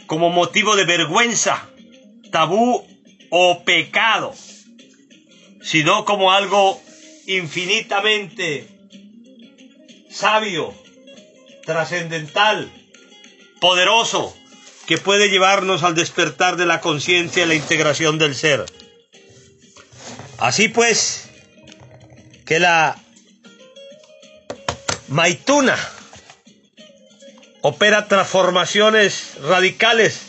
como motivo de vergüenza, tabú o pecado, sino como algo infinitamente sabio, trascendental, poderoso, que puede llevarnos al despertar de la conciencia y la integración del ser. Así pues, que la Maituna opera transformaciones radicales,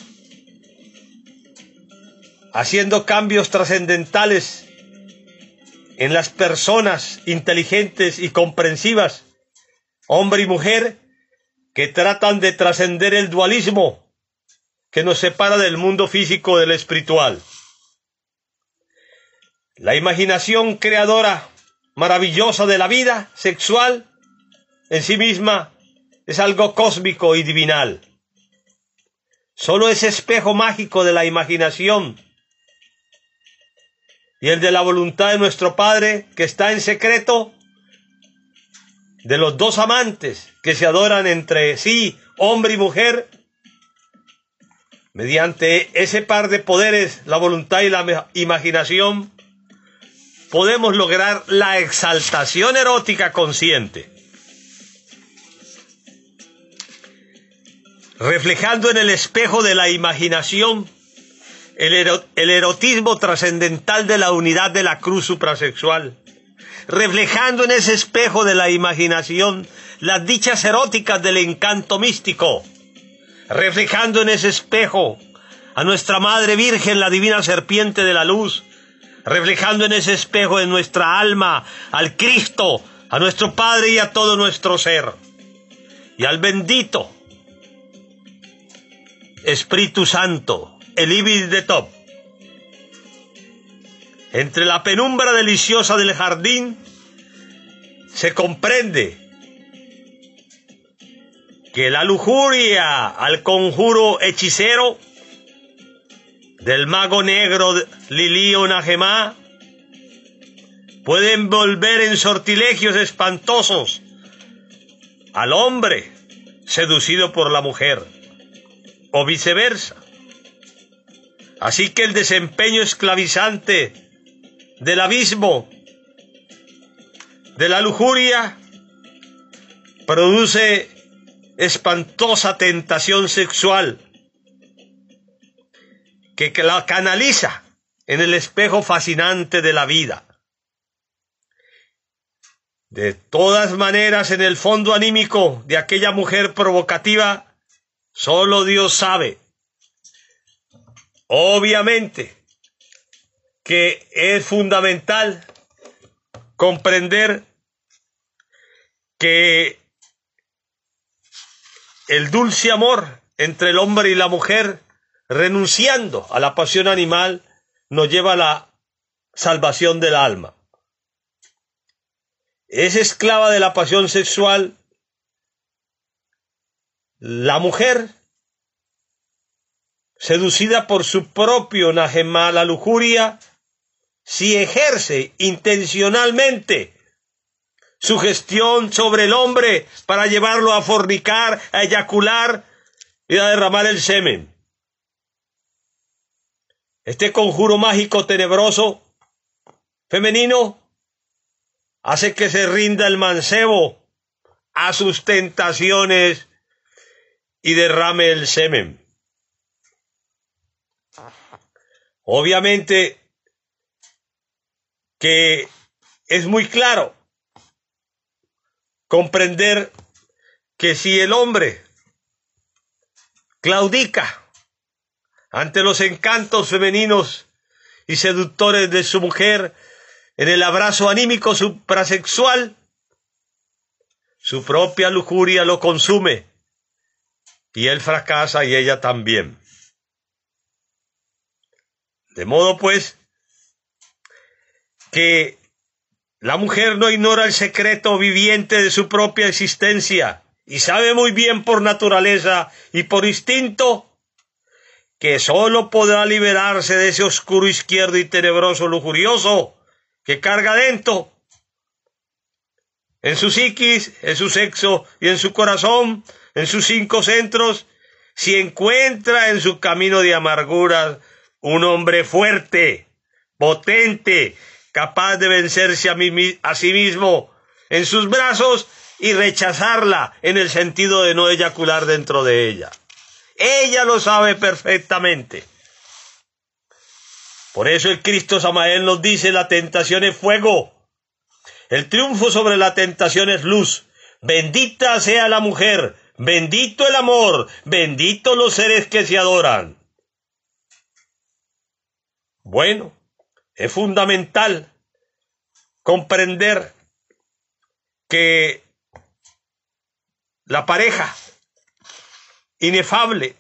haciendo cambios trascendentales en las personas inteligentes y comprensivas, hombre y mujer, que tratan de trascender el dualismo que nos separa del mundo físico del espiritual. La imaginación creadora maravillosa de la vida sexual en sí misma es algo cósmico y divinal. Solo ese espejo mágico de la imaginación y el de la voluntad de nuestro Padre, que está en secreto, de los dos amantes que se adoran entre sí, hombre y mujer, mediante ese par de poderes, la voluntad y la imaginación, podemos lograr la exaltación erótica consciente, reflejando en el espejo de la imaginación el erotismo trascendental de la unidad de la cruz suprasexual, reflejando en ese espejo de la imaginación las dichas eróticas del encanto místico, reflejando en ese espejo a nuestra Madre Virgen, la divina serpiente de la luz, reflejando en ese espejo de nuestra alma al Cristo, a nuestro Padre y a todo nuestro ser, y al bendito Espíritu Santo, el Ibis de Top. Entre la penumbra deliciosa del jardín se comprende que la lujuria al conjuro hechicero del mago negro Lilío Najemá puede envolver en sortilegios espantosos al hombre seducido por la mujer, o viceversa. Así que el desempeño esclavizante del abismo de la lujuria produce espantosa tentación sexual que la canaliza en el espejo fascinante de la vida. De todas maneras, en el fondo anímico de aquella mujer provocativa, solo Dios sabe. Obviamente que es fundamental comprender que el dulce amor entre el hombre y la mujer, renunciando a la pasión animal, nos lleva a la salvación del alma. Es esclava de la pasión sexual la mujer, seducida por su propio najemá, la lujuria, si ejerce intencionalmente su gestión sobre el hombre para llevarlo a fornicar, a eyacular y a derramar el semen. Este conjuro mágico tenebroso femenino hace que se rinda el mancebo a sus tentaciones y derrame el semen. Obviamente que es muy claro comprender que si el hombre claudica ante los encantos femeninos y seductores de su mujer en el abrazo anímico suprasexual, su propia lujuria lo consume y él fracasa y ella también. De modo pues que la mujer no ignora el secreto viviente de su propia existencia y sabe muy bien por naturaleza y por instinto que sólo podrá liberarse de ese oscuro izquierdo y tenebroso lujurioso que carga dentro, en su psiquis, en su sexo y en su corazón, en sus 5 centros, si encuentra en su camino de amarguras un hombre fuerte, potente, capaz de vencerse a sí mismo en sus brazos y rechazarla en el sentido de no eyacular dentro de ella. Ella lo sabe perfectamente. Por eso el Cristo Samael nos dice: la tentación es fuego, el triunfo sobre la tentación es luz. Bendita sea la mujer, bendito el amor, benditos los seres que se adoran. Bueno, es fundamental comprender que la pareja inefable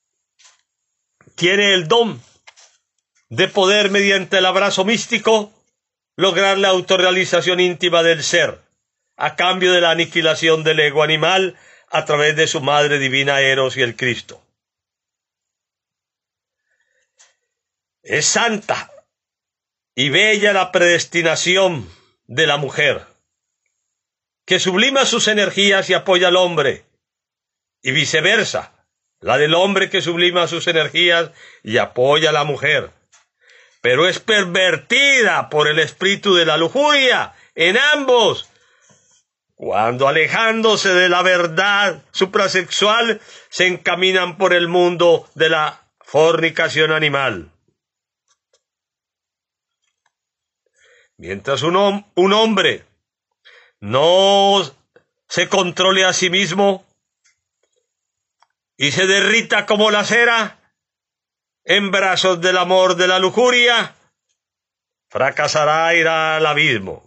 tiene el don de poder, mediante el abrazo místico, lograr la autorrealización íntima del ser, a cambio de la aniquilación del ego animal a través de su madre divina Eros y el Cristo. Es santa y bella la predestinación de la mujer, que sublima sus energías y apoya al hombre, y viceversa, la del hombre que sublima sus energías y apoya a la mujer, pero es pervertida por el espíritu de la lujuria en ambos, cuando, alejándose de la verdad suprasexual, se encaminan por el mundo de la fornicación animal. Mientras un hombre no se controle a sí mismo y se derrita como la cera en brazos del amor de la lujuria, fracasará, irá al abismo.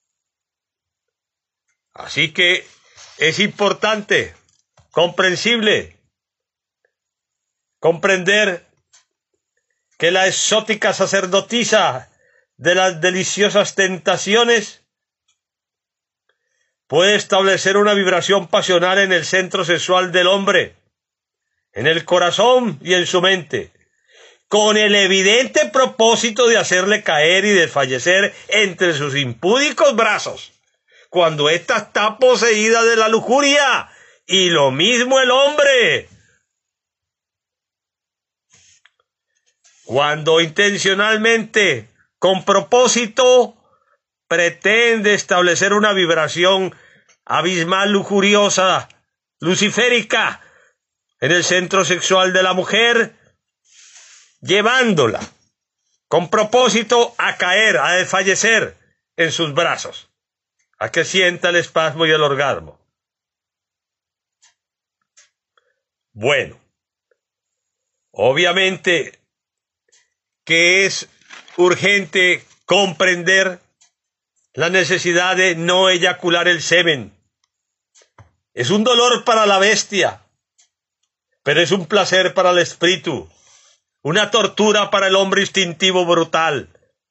Así que es importante, comprensible, comprender que la exótica sacerdotisa de las deliciosas tentaciones puede establecer una vibración pasional en el centro sexual del hombre, en el corazón y en su mente, con el evidente propósito de hacerle caer y desfallecer entre sus impúdicos brazos, cuando ésta está poseída de la lujuria, y lo mismo el hombre. Cuando intencionalmente, con propósito, pretende establecer una vibración abismal, lujuriosa, luciférica, en el centro sexual de la mujer, llevándola con propósito a caer, a desfallecer en sus brazos, a que sienta el espasmo y el orgasmo. Bueno, obviamente que es urgente comprender la necesidad de no eyacular el semen. Es un dolor para la bestia, pero es un placer para el espíritu, una tortura para el hombre instintivo brutal.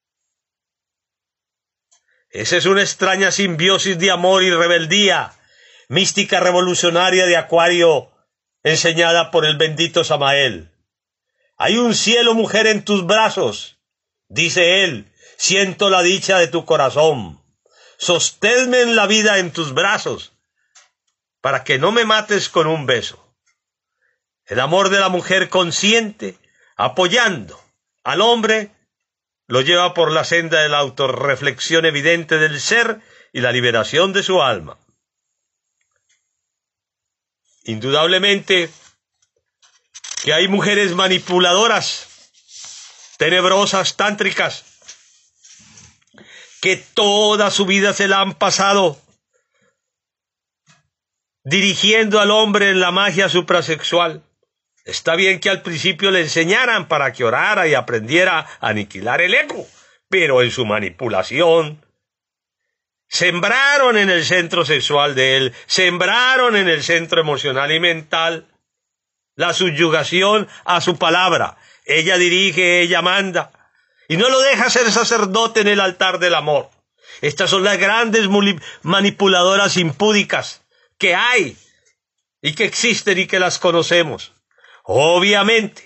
Esa es una extraña simbiosis de amor y rebeldía, mística revolucionaria de Acuario, enseñada por el bendito Samael. Hay un cielo, mujer, en tus brazos, dice él, siento la dicha de tu corazón. Sosténme en la vida en tus brazos, para que no me mates con un beso. El amor de la mujer consciente, apoyando al hombre, lo lleva por la senda de la autorreflexión evidente del ser y la liberación de su alma. Indudablemente que hay mujeres manipuladoras, tenebrosas, tántricas, que toda su vida se la han pasado dirigiendo al hombre en la magia suprasexual. Está bien que al principio le enseñaran para que orara y aprendiera a aniquilar el ego, pero en su manipulación sembraron en el centro sexual de él, sembraron en el centro emocional y mental la subyugación a su palabra. Ella dirige, ella manda, y no lo deja ser sacerdote en el altar del amor. Estas son las grandes manipuladoras impúdicas que hay y que existen y que las conocemos. Obviamente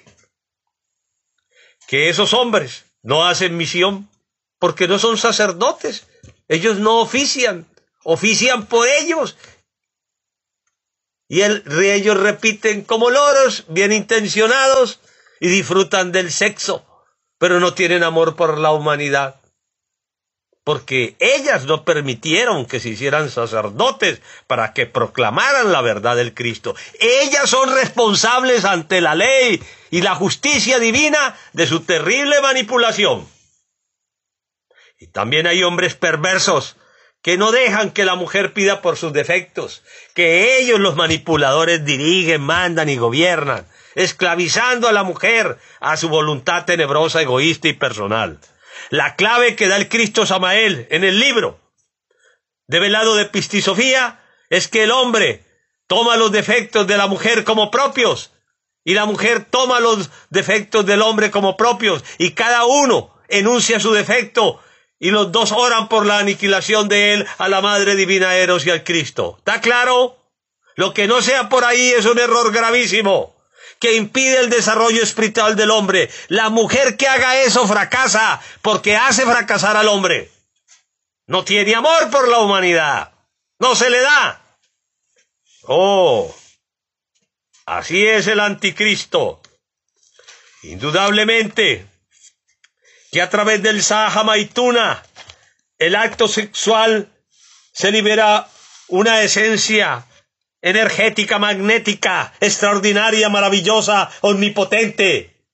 que esos hombres no hacen misión porque no son sacerdotes. Ellos no ofician, ofician por ellos. Y ellos repiten como loros, bien intencionados, y disfrutan del sexo, pero no tienen amor por la humanidad. Porque ellas no permitieron que se hicieran sacerdotes para que proclamaran la verdad del Cristo. Ellas son responsables ante la ley y la justicia divina de su terrible manipulación. Y también hay hombres perversos que no dejan que la mujer pida por sus defectos, que ellos, los manipuladores, dirigen, mandan y gobiernan, esclavizando a la mujer a su voluntad tenebrosa, egoísta y personal. La clave que da el Cristo Samael en el libro develado de Epistisofía es que el hombre toma los defectos de la mujer como propios y la mujer toma los defectos del hombre como propios y cada uno enuncia su defecto y los dos oran por la aniquilación de él a la Madre Divina Eros y al Cristo. ¿Está claro? Lo que no sea por ahí es un error gravísimo que impide el desarrollo espiritual del hombre. La mujer que haga eso fracasa porque hace fracasar al hombre. No tiene amor por la humanidad. No se le da. Oh, así es el anticristo. Indudablemente que a través del Sahaja Maituna, el acto sexual, se libera una esencia energética, magnética, extraordinaria, maravillosa, omnipotente,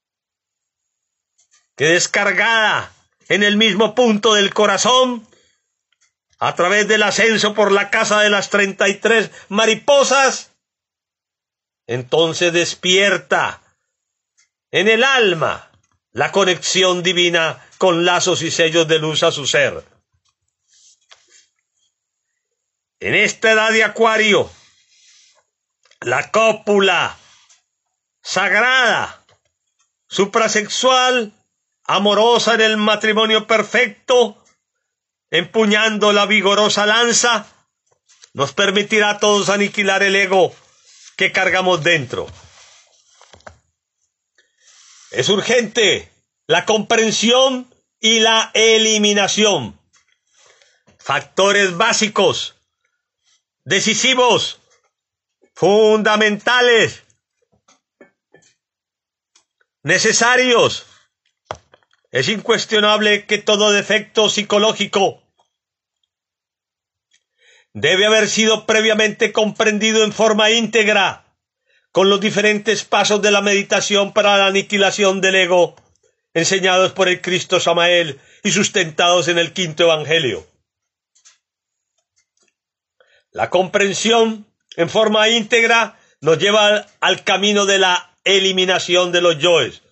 que descargada en el mismo punto del corazón, a través del ascenso por la casa de las 33 mariposas, entonces despierta en el alma la conexión divina con lazos y sellos de luz a su ser. En esta edad de Acuario, la cópula sagrada, suprasexual, amorosa en el matrimonio perfecto, empuñando la vigorosa lanza, nos permitirá a todos aniquilar el ego que cargamos dentro. Es urgente la comprensión y la eliminación. Factores básicos, decisivos, fundamentales, necesarios. Es incuestionable que todo defecto psicológico debe haber sido previamente comprendido en forma íntegra con los diferentes pasos de la meditación para la aniquilación del ego, enseñados por el Cristo Samael y sustentados en el quinto Evangelio. La comprensión en forma íntegra nos lleva al camino de la eliminación de los yoes.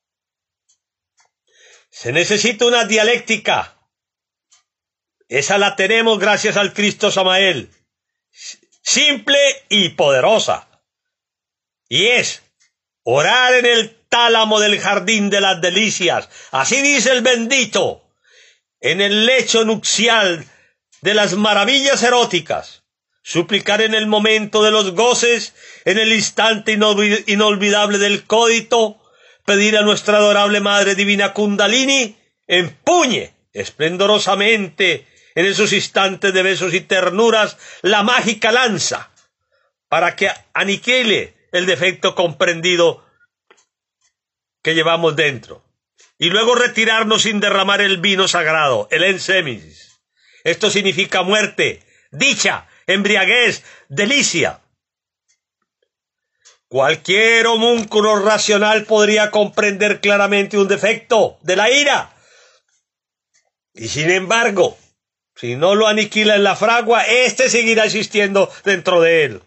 Se necesita una dialéctica. Esa la tenemos gracias al Cristo Samael, simple y poderosa. Y es orar en el tálamo del jardín de las delicias. Así dice el bendito, en el lecho nupcial de las maravillas eróticas. Suplicar en el momento de los goces, en el instante inolvidable del códito, pedir a nuestra adorable Madre Divina Kundalini, empuñe esplendorosamente en esos instantes de besos y ternuras la mágica lanza, para que aniquile el defecto comprendido que llevamos dentro, y luego retirarnos sin derramar el vino sagrado, el ensemis. Esto significa muerte, dicha, embriaguez, delicia. Cualquier homúnculo racional podría comprender claramente un defecto de la ira, y sin embargo, si no lo aniquila en la fragua, éste seguirá existiendo dentro de él.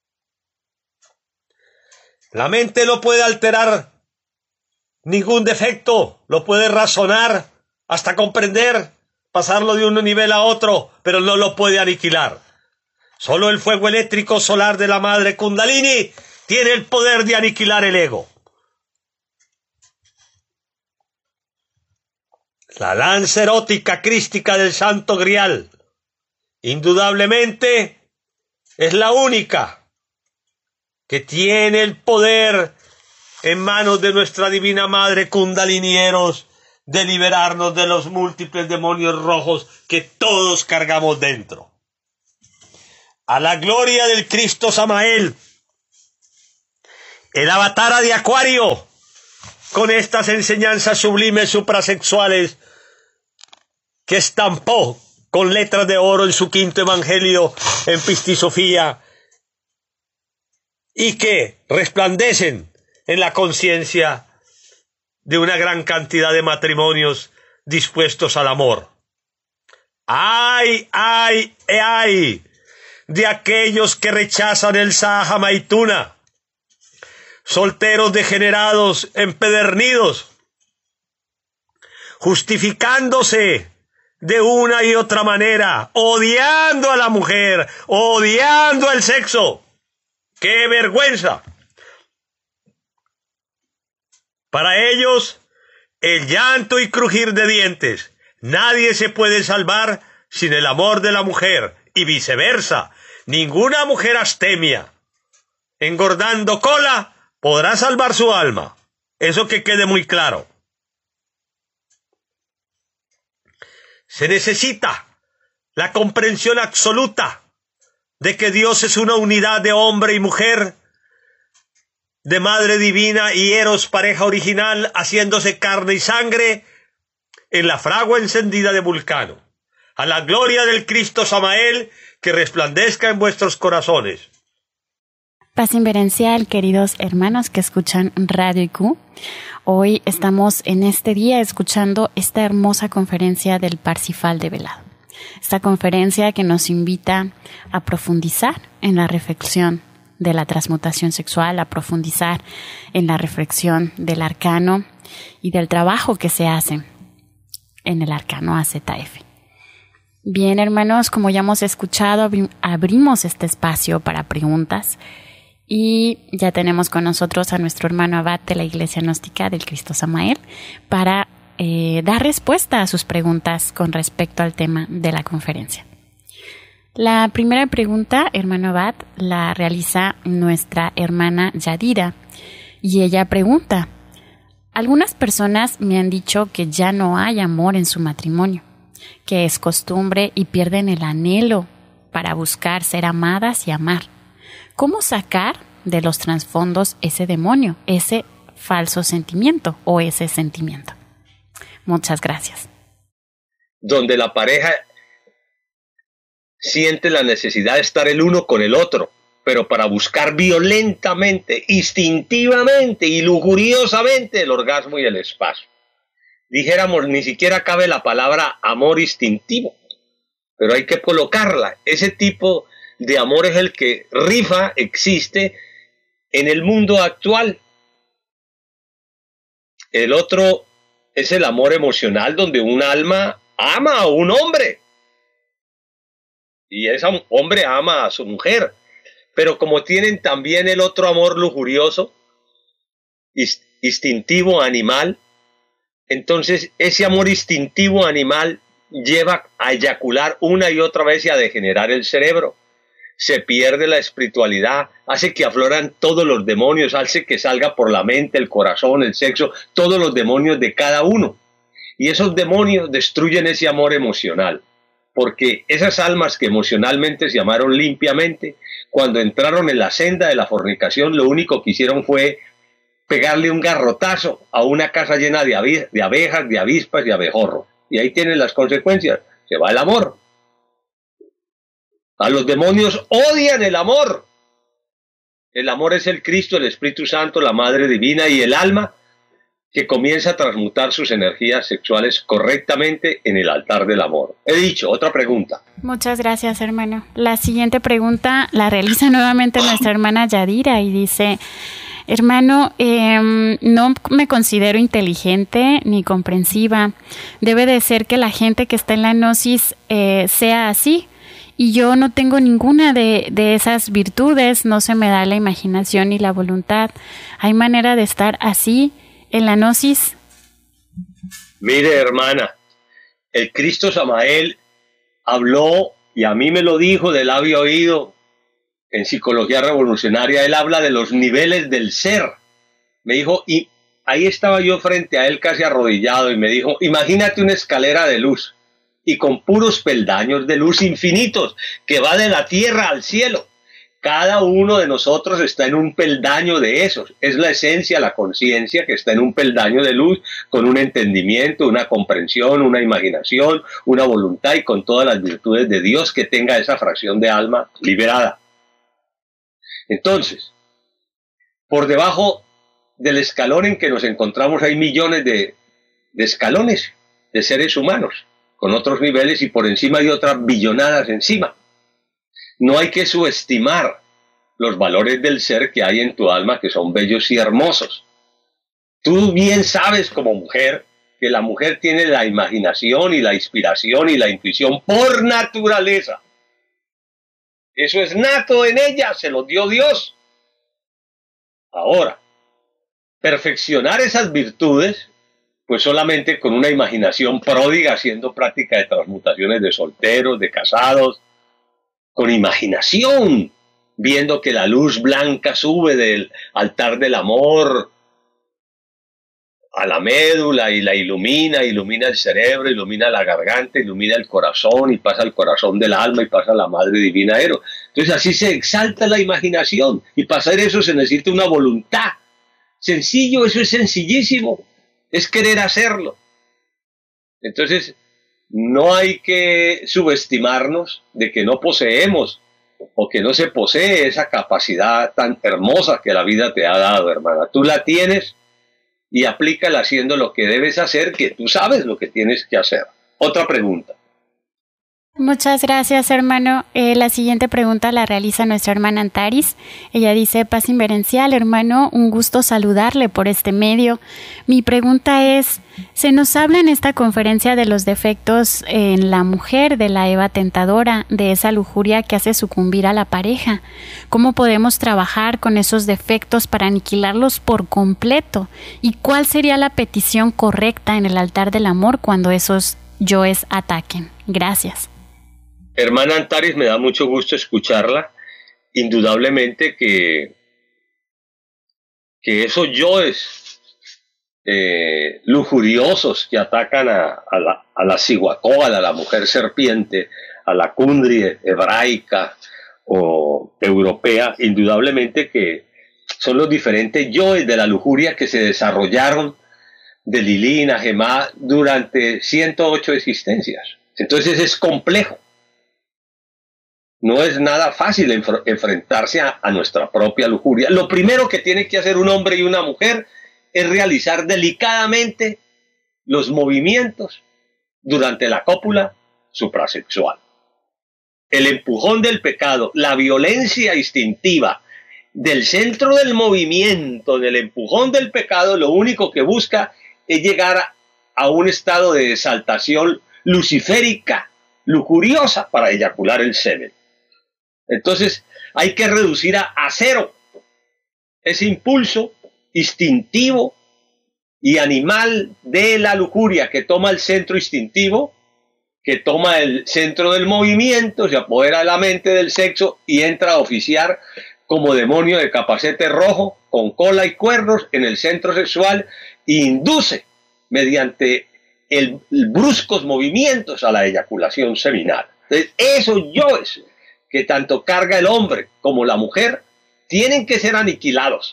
La mente no puede alterar ningún defecto, lo puede razonar hasta comprender, pasarlo de un nivel a otro, pero no lo puede aniquilar. Solo el fuego eléctrico solar de la Madre Kundalini tiene el poder de aniquilar el ego. La lanza erótica crística del Santo Grial, indudablemente, es la única que tiene el poder en manos de nuestra Divina Madre Kundalini Eros de liberarnos de los múltiples demonios rojos que todos cargamos dentro. a la gloria del Cristo Samael, el avatara de Acuario, con estas enseñanzas sublimes suprasexuales que estampó con letras de oro en su quinto evangelio en Pistisofía y que resplandecen en la conciencia de una gran cantidad de matrimonios dispuestos al amor. ¡Ay, ay, ay! De aquellos que rechazan el Sahaja Maituna, solteros degenerados, empedernidos, justificándose de una y otra manera, odiando a la mujer, odiando al sexo. ¡Qué vergüenza! Para ellos, el llanto y crujir de dientes. Nadie se puede salvar sin el amor de la mujer, y viceversa. Ninguna mujer astemia, engordando cola, podrá salvar su alma. Eso que quede muy claro. Se necesita la comprensión absoluta de que Dios es una unidad de hombre y mujer, de madre divina y Eros, pareja original, haciéndose carne y sangre en la fragua encendida de Vulcano. A la gloria del Cristo Samael, que resplandezca en vuestros corazones. Paz inverencial, queridos hermanos que escuchan Radio IQ. Hoy estamos en este día escuchando esta hermosa conferencia del Parsifal de Velado. Esta conferencia que nos invita a profundizar en la reflexión de la transmutación sexual, a profundizar en la reflexión del arcano y del trabajo que se hace en el arcano AZF. Bien, hermanos, como ya hemos escuchado, abrimos este espacio para preguntas y ya tenemos con nosotros a nuestro hermano abad de la Iglesia Gnóstica del Cristo Samael para dar respuesta a sus preguntas con respecto al tema de la conferencia. La primera pregunta, hermano abad, la realiza nuestra hermana Yadira y ella pregunta: algunas personas me han dicho que ya no hay amor en su matrimonio, que es costumbre y pierden el anhelo para buscar ser amadas y amar. ¿Cómo sacar de los trasfondos ese demonio, ese falso sentimiento o ese sentimiento? Muchas gracias. Donde la pareja siente la necesidad de estar el uno con el otro, pero para buscar violentamente, instintivamente y lujuriosamente el orgasmo y el espacio. Dijéramos, ni siquiera cabe la palabra amor instintivo, pero hay que colocarla. Ese tipo de amor es el que rifa, existe en el mundo actual. El otro es el amor emocional, donde un alma ama a un hombre y ese hombre ama a su mujer, pero como tienen también el otro amor lujurioso, instintivo, animal, entonces ese amor instintivo animal lleva a eyacular una y otra vez y a degenerar el cerebro. Se pierde la espiritualidad, hace que afloran todos los demonios, hace que salga por la mente, el corazón, el sexo, todos los demonios de cada uno. Y esos demonios destruyen ese amor emocional, porque esas almas que emocionalmente se amaron limpiamente, cuando entraron en la senda de la fornicación, lo único que hicieron fue pegarle un garrotazo a una casa llena de abejas, de avispas y abejorros. Y ahí tienen las consecuencias, se va el amor. A los demonios odian el amor. El amor es el Cristo, el Espíritu Santo, la Madre Divina y el alma que comienza a transmutar sus energías sexuales correctamente en el altar del amor. He dicho, otra pregunta. Muchas gracias, hermano. La siguiente pregunta la realiza nuevamente nuestra hermana Yadira y dice: hermano, no me considero inteligente ni comprensiva. Debe de ser que la gente que está en la gnosis sea así. Y yo no tengo ninguna de esas virtudes, no se me da la imaginación ni la voluntad. ¿Hay manera de estar así en la gnosis? Mire, hermana, el Cristo Samael habló, y a mí me lo dijo de labio a oído, en Psicología Revolucionaria. Él habla de los niveles del ser. Me dijo, y ahí estaba yo frente a él casi arrodillado, y me dijo: imagínate una escalera de luz. y con puros peldaños de luz infinitos que va de la tierra al cielo. Cada uno de nosotros está en un peldaño de esos. Es la esencia, la conciencia que está en un peldaño de luz con un entendimiento, una comprensión, una imaginación, una voluntad y con todas las virtudes de Dios que tenga esa fracción de alma liberada. Entonces, por debajo del escalón en que nos encontramos hay millones de escalones de seres humanos con otros niveles y por encima hay otras billonadas encima. No hay que subestimar los valores del ser que hay en tu alma, que son bellos y hermosos. Tú bien sabes como mujer que la mujer tiene la imaginación y la inspiración y la intuición por naturaleza. Eso es nato en ella, se lo dio Dios. Ahora, perfeccionar esas virtudes, pues solamente con una imaginación pródiga, haciendo práctica de transmutaciones de solteros, de casados, con imaginación, viendo que la luz blanca sube del altar del amor a la médula y la ilumina el cerebro, ilumina la garganta, ilumina el corazón y pasa al corazón del alma y pasa a la Madre Divina Eros. Entonces así se exalta la imaginación y para hacer eso se necesita una voluntad. Sencillo, eso es sencillísimo, es querer hacerlo. Entonces no hay que subestimarnos de que no poseemos o que no se posee esa capacidad tan hermosa que la vida te ha dado, hermana. Tú la tienes y aplícala haciendo lo que debes hacer, que tú sabes lo que tienes que hacer. Otra pregunta. Muchas gracias, hermano. La siguiente pregunta la realiza nuestra hermana Antaris. Ella dice: paz inverencial, hermano, un gusto saludarle por este medio. Mi pregunta es, se nos habla en esta conferencia de los defectos en la mujer, de la Eva tentadora, de esa lujuria que hace sucumbir a la pareja. ¿Cómo podemos trabajar con esos defectos para aniquilarlos por completo? ¿Y cuál sería la petición correcta en el altar del amor cuando esos yoes ataquen? Gracias. Hermana Antaris, me da mucho gusto escucharla. Indudablemente que esos yoes lujuriosos que atacan a la Cihuacóbala, a la mujer serpiente, a la Kundry hebraica o europea, indudablemente que son los diferentes yoes de la lujuria que se desarrollaron de Lilí y Najemá durante 108 existencias. Entonces es complejo. No es nada fácil enfrentarse a nuestra propia lujuria. Lo primero que tiene que hacer un hombre y una mujer es realizar delicadamente los movimientos durante la cópula suprasexual. El empujón del pecado, la violencia instintiva del centro del movimiento, del empujón del pecado, lo único que busca es llegar a un estado de exaltación luciférica, lujuriosa, para eyacular el semen. Entonces hay que reducir a cero ese impulso instintivo y animal de la lujuria que toma el centro instintivo, que toma el centro del movimiento, se apodera de la mente del sexo y entra a oficiar como demonio de capacete rojo con cola y cuernos en el centro sexual e induce mediante el bruscos movimientos a la eyaculación seminal. Entonces, esos yoes que tanto carga el hombre como la mujer tienen que ser aniquilados,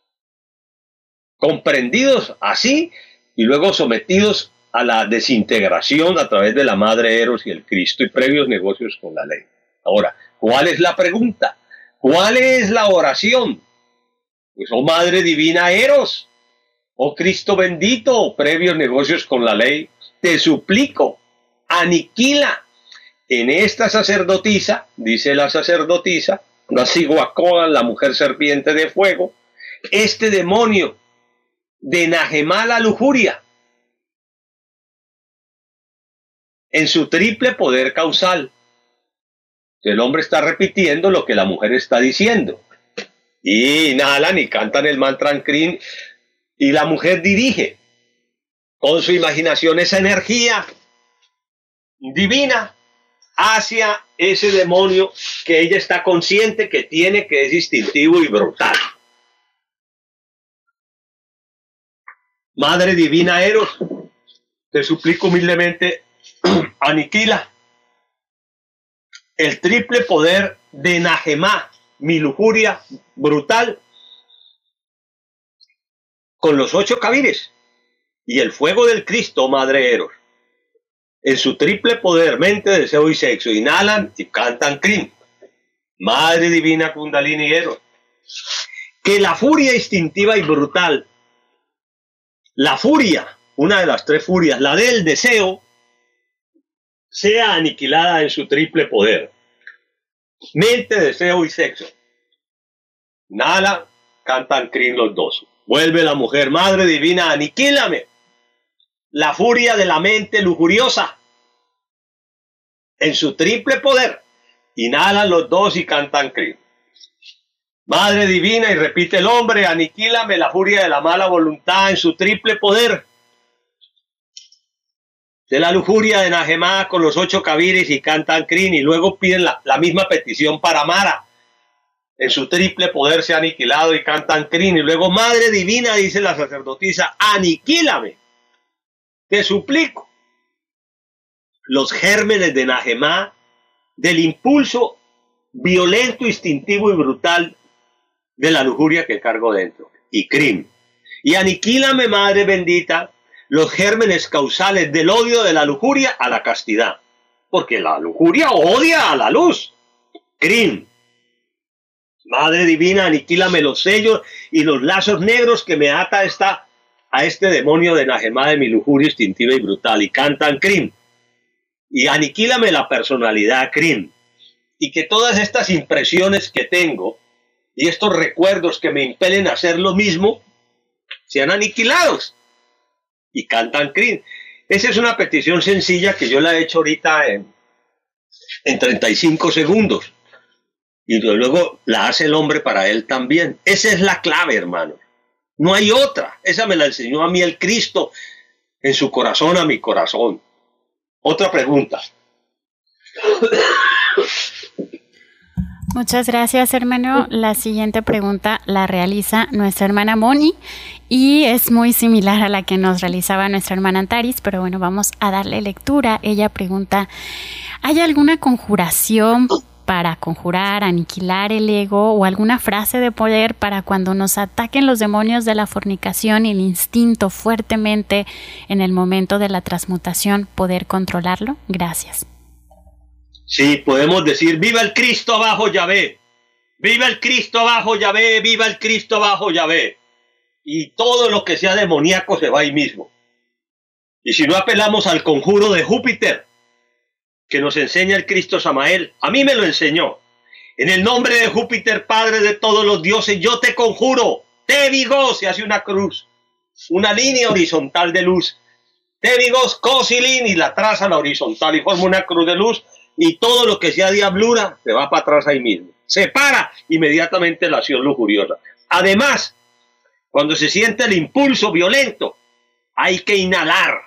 comprendidos así y luego sometidos a la desintegración a través de la Madre Eros y el Cristo y previos negocios con la ley. Ahora, ¿cuál es la pregunta? ¿Cuál es la oración? Pues, oh Madre Divina Eros, oh Cristo bendito, previos negocios con la ley, te suplico, aniquila en esta sacerdotisa, dice la sacerdotisa, la Cihuacóbala, la mujer serpiente de fuego, este demonio de Najemá la lujuria, en su triple poder causal. El hombre está repitiendo lo que la mujer está diciendo. Y inhalan y cantan el mantra Ankrin, y la mujer dirige con su imaginación esa energía divina hacia ese demonio que ella está consciente que tiene, que es instintivo y brutal. Madre Divina Eros, te suplico humildemente, aniquila el triple poder de Nahemá, mi lujuria brutal, con los 8 cabires y el fuego del Cristo, madre Eros. En su triple poder, mente, deseo y sexo, inhalan y cantan Krim, madre divina Kundalini Eros. Que la furia instintiva y brutal, la furia, una de las 3 furias, la del deseo, sea aniquilada en su triple poder. Mente, deseo y sexo. Nala, cantan Krim los 2. Vuelve la mujer, madre divina, aniquílame la furia de la mente lujuriosa en su triple poder. Inhalan los 2 y cantan Krim. Madre divina, y repite el hombre, aniquílame la furia de la mala voluntad en su triple poder. De la lujuria de Nahemá con los 8 cabires y cantan Krim, y luego piden la misma petición para Mara. En su triple poder se ha aniquilado y cantan Krim, y luego madre divina, dice la sacerdotisa, aniquílame, te suplico, los gérmenes de Nahemá, del impulso violento, instintivo y brutal de la lujuria que cargo dentro, y Krim. Y aniquílame, madre bendita, los gérmenes causales del odio de la lujuria a la castidad, porque la lujuria odia a la luz. Krim. Madre divina, aniquílame los sellos y los lazos negros que me ata a este demonio de Nahemá de mi lujuria instintiva y brutal, y cantan Krim. Y aniquílame la personalidad Krim. Y que todas estas impresiones que tengo y estos recuerdos que me impelen a hacer lo mismo sean aniquilados. Y cantan Krim. Esa es una petición sencilla que yo la he hecho ahorita en 35 segundos. Y luego la hace el hombre para él también. Esa es la clave, hermano. No hay otra. Esa me la enseñó a mí el Cristo en su corazón a mi corazón. Otra pregunta. Muchas gracias, hermano. La siguiente pregunta la realiza nuestra hermana Moni y es muy similar a la que nos realizaba nuestra hermana Antaris, pero bueno, vamos a darle lectura. Ella pregunta, ¿hay alguna conjuración para conjurar, aniquilar el ego o alguna frase de poder para cuando nos ataquen los demonios de la fornicación y el instinto fuertemente en el momento de la transmutación, poder controlarlo? Gracias. Sí, podemos decir, viva el Cristo abajo Yahvé, viva el Cristo abajo Yahvé, viva el Cristo abajo Yahvé. Y todo lo que sea demoníaco se va ahí mismo. Y si no, apelamos al conjuro de Júpiter, que nos enseña el Cristo Samael. A mí me lo enseñó. En el nombre de Júpiter, Padre de todos los dioses, yo te conjuro. Tebigos, se hace una cruz, una línea horizontal de luz. Tebigos, Cosilín, y la traza la horizontal y forma una cruz de luz. Y todo lo que sea diablura se va para atrás ahí mismo. Separa inmediatamente la acción lujuriosa. Además, cuando se siente el impulso violento, hay que inhalar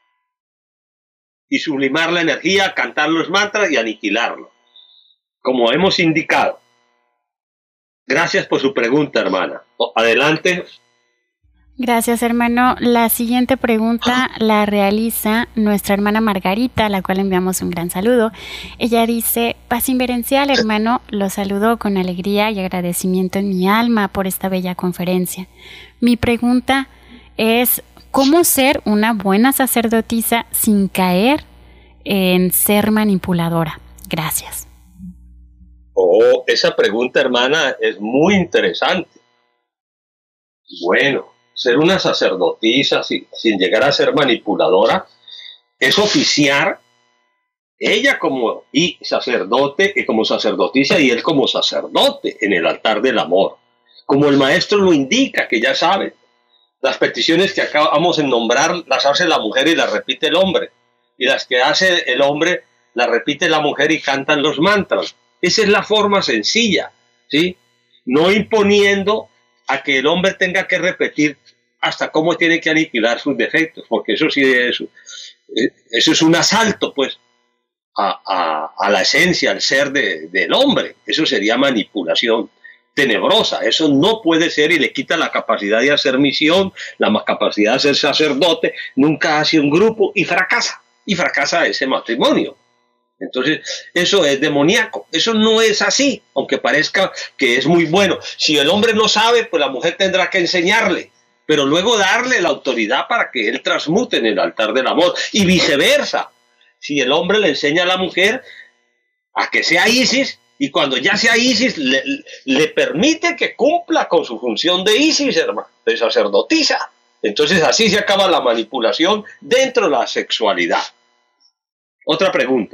y sublimar la energía, cantar los mantras y aniquilarlo, como hemos indicado. Gracias por su pregunta, hermana. Adelante. Gracias, hermano. La siguiente pregunta la realiza nuestra hermana Margarita, a la cual enviamos un gran saludo. Ella dice, paz inverencial, hermano, lo saludo con alegría y agradecimiento en mi alma por esta bella conferencia. Mi pregunta es, ¿cómo ser una buena sacerdotisa sin caer en ser manipuladora? Gracias. Oh, esa pregunta, hermana, es muy interesante. Bueno, ser una sacerdotisa sin llegar a ser manipuladora es oficiar, ella como sacerdote y como sacerdotisa y él como sacerdote en el altar del amor. Como el maestro lo indica, que ya saben, las peticiones que acabamos de nombrar las hace la mujer y las repite el hombre. Y las que hace el hombre las repite la mujer y cantan los mantras. Esa es la forma sencilla, ¿sí? No imponiendo a que el hombre tenga que repetir hasta cómo tiene que aniquilar sus defectos, porque eso sí eso es un asalto, pues, a la esencia, al ser del hombre. Eso sería manipulación tenebrosa. Eso no puede ser y le quita la capacidad de hacer misión, la capacidad de ser sacerdote. Nunca hace un grupo y fracasa. y fracasa ese matrimonio. Entonces, eso es demoníaco. Eso no es así, aunque parezca que es muy bueno. Si el hombre no sabe, pues la mujer tendrá que enseñarle, pero luego darle la autoridad para que él transmute en el altar del amor. Y viceversa. Si el hombre le enseña a la mujer a que sea Isis, y cuando ya sea Isis, le permite que cumpla con su función de Isis, hermano, de sacerdotisa. Entonces así se acaba la manipulación dentro de la sexualidad. Otra pregunta.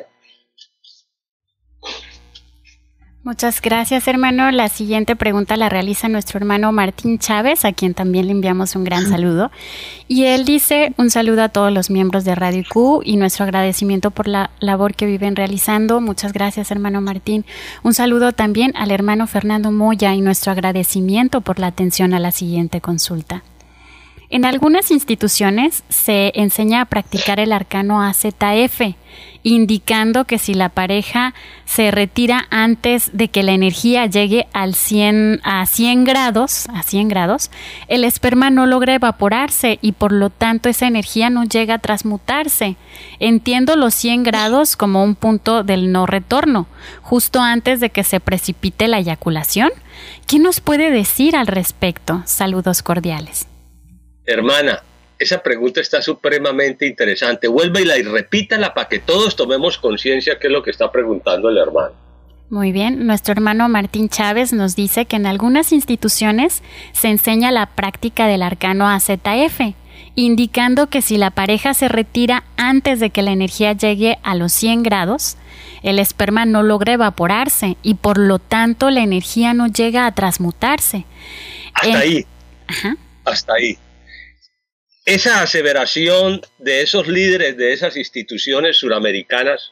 Muchas gracias, hermano. La siguiente pregunta la realiza nuestro hermano Martín Chávez, a quien también le enviamos un gran saludo. Y él dice: un saludo a todos los miembros de Radio IQ y nuestro agradecimiento por la labor que viven realizando. Muchas gracias, hermano Martín. Un saludo también al hermano Fernando Moya y nuestro agradecimiento por la atención a la siguiente consulta. En algunas instituciones se enseña a practicar el arcano AZF, indicando que si la pareja se retira antes de que la energía llegue a 100 grados, el esperma no logra evaporarse y por lo tanto esa energía no llega a transmutarse. Entiendo los 100 grados como un punto del no retorno, justo antes de que se precipite la eyaculación. ¿Qué nos puede decir al respecto? Saludos cordiales. Hermana, esa pregunta está supremamente interesante. Vuélvela y repítala para que todos tomemos conciencia qué es lo que está preguntando el hermano. Muy bien, nuestro hermano Martín Chávez nos dice que en algunas instituciones se enseña la práctica del arcano AZF, indicando que si la pareja se retira antes de que la energía llegue a los 100 grados, el esperma no logra evaporarse y por lo tanto la energía no llega a transmutarse. Hasta ahí. Ajá. Hasta ahí. Esa aseveración de esos líderes de esas instituciones suramericanas,